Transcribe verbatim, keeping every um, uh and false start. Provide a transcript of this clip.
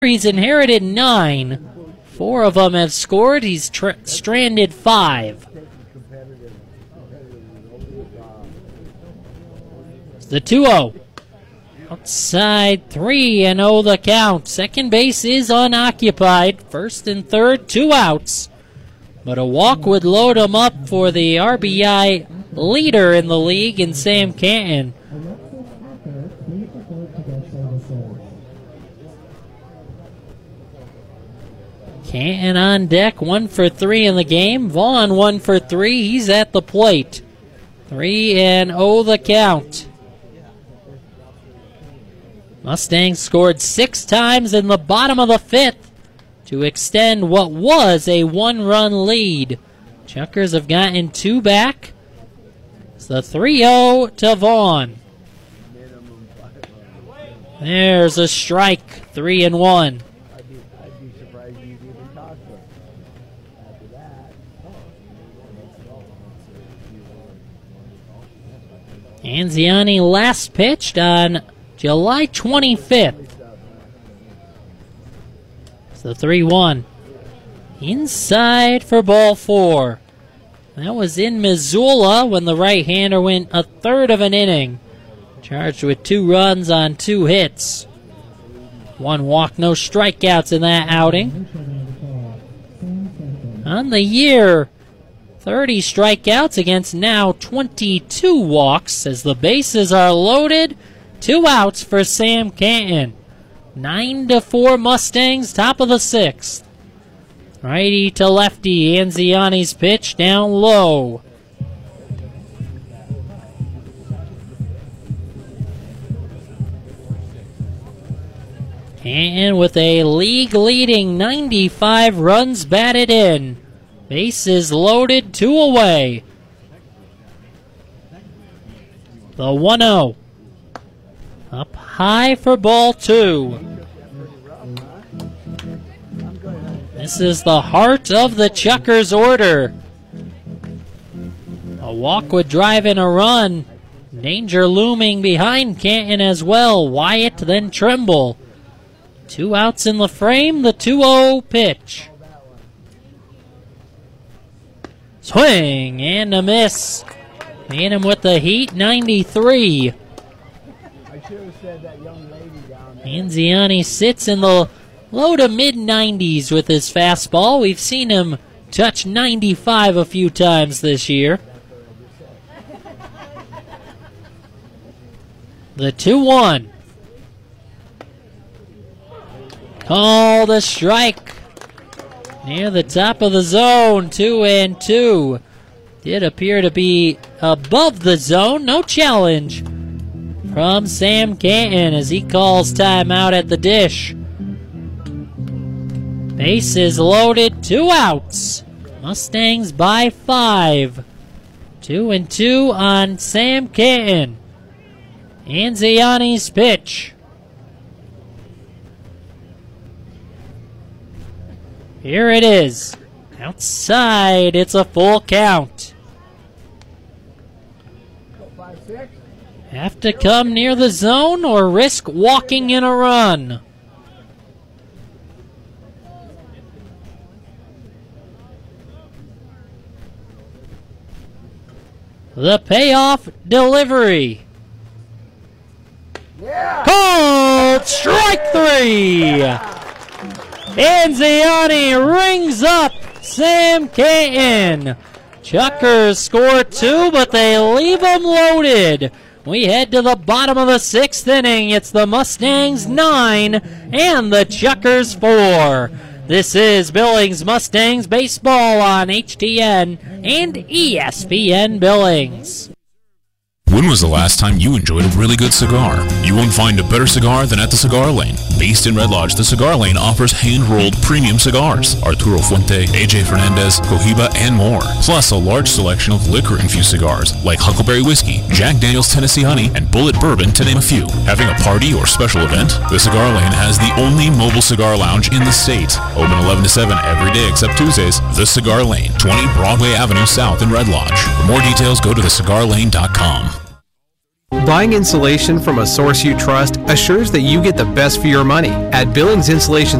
He's inherited nine. Four of them have scored. He's tra stranded five. It's the two oh. Outside three and oh the count. Second base is unoccupied. First and third, two outs. But a walk would load him up for the R B I leader in the league in Sam Canton. Canton on deck, one for three in the game. Vaughn one for three. He's at the plate. Three and oh the count. Mustangs scored six times in the bottom of the fifth to extend what was a one-run lead. Chuckers have gotten two back. It's the three oh to Vaughn. There's a strike, three and one. Anziani last pitched on July twenty-fifth. It's the three one. Inside for ball four. That was in Missoula when the right-hander went a third of an inning. Charged with two runs on two hits. One walk, no strikeouts in that outing. On the year, thirty strikeouts against now twenty-two walks as the bases are loaded. Two outs for Sam Canton. Nine to four Mustangs, top of the sixth. Righty to lefty, Anziani's pitch down low. Canton with a league-leading ninety-five runs batted in. Bases loaded, two away. The one oh. Up high for ball two. This is the heart of the Chuckers order. A walk would drive in a run. Danger looming behind Canton as well. Wyatt, then Trimble. Two outs in the frame, the two oh pitch. Swing and a miss. Hit him with the heat, ninety-three. Anziani sits in the low to mid nineties with his fastball. We've seen him touch ninety-five a few times this year. The two one. Called a strike. Near the top of the zone, two and two. Did appear to be above the zone. No challenge from Sam Canton as he calls timeout at the dish. Bases loaded, two outs. Mustangs by five. Two and two on Sam Canton. Anziani's pitch. Here it is. Outside, it's a full count. Have to come near the zone or risk walking in a run. The payoff delivery. Yeah. Called strike three. Anziani rings up Sam Canton. Chuckers score two, but they leave them loaded. We head to the bottom of the sixth inning. It's the Mustangs nine and the Chuckers four. This is Billings Mustangs baseball on H T N and E S P N Billings. When was the last time you enjoyed a really good cigar? You won't find a better cigar than at the Cigar Lane. Based in Red Lodge, the Cigar Lane offers hand-rolled premium cigars. Arturo Fuente, A J Fernandez, Cohiba, and more. Plus a large selection of liquor-infused cigars like Huckleberry Whiskey, Jack Daniel's Tennessee Honey, and Bullet Bourbon, to name a few. Having a party or special event? The Cigar Lane has the only mobile cigar lounge in the state. Open eleven to seven every day except Tuesdays. The Cigar Lane, twenty Broadway Avenue South in Red Lodge. For more details, go to the cigar lane dot com. Buying insulation from a source you trust assures that you get the best for your money. At Billings Insulation